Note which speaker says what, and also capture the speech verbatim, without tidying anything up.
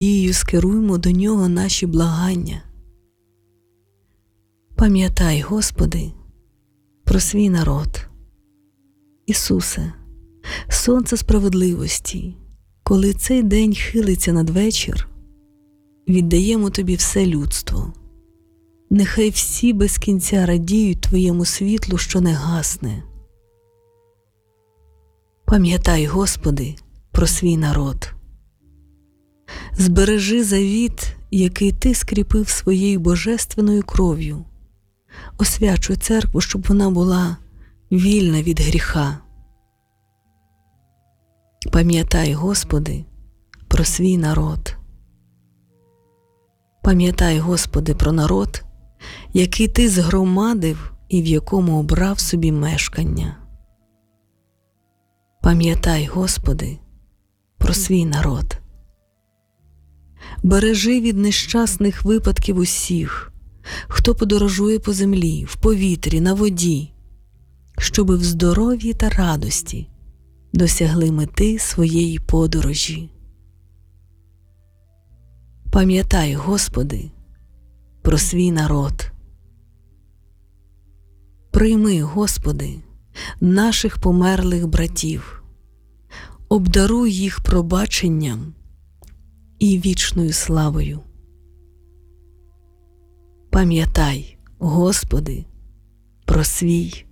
Speaker 1: І скеруймо до Нього наші благання. Пам'ятай, Господи, про свій народ. Ісусе, сонце справедливості, коли цей день хилиться надвечір, віддаємо Тобі все людство. Нехай всі без кінця радіють Твоєму світлу, що не гасне. Пам'ятай, Господи, про свій народ. Збережи завіт, який Ти скріпив своєю божественною кров'ю. Освячуй церкву, щоб вона була вільна від гріха. Пам'ятай, Господи, про свій народ. Пам'ятай, Господи, про народ, який Ти згромадив і в якому обрав собі мешкання. Пам'ятай, Господи, про свій народ. Бережи від нещасних випадків усіх, хто подорожує по землі, в повітрі, на воді, щоби в здоров'ї та радості досягли мети своєї подорожі. Пам'ятай, Господи, про свій народ. Прийми, Господи, наших померлих братів, обдаруй їх пробаченням і вічною славою. Пам'ятай, Господи, про свій